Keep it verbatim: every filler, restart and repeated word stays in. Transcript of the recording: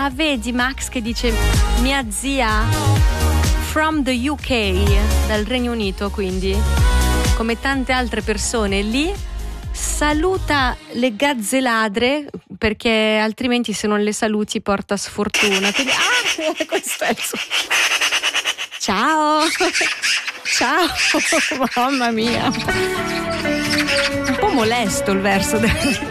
Ah, vedi Max che dice mia zia from the U K, dal Regno Unito, quindi come tante altre persone lì, saluta le gazze ladre perché altrimenti se non le saluti porta sfortuna. Quindi, ah, questo è il suo. Ciao, ciao, mamma mia, un po' molesto il verso del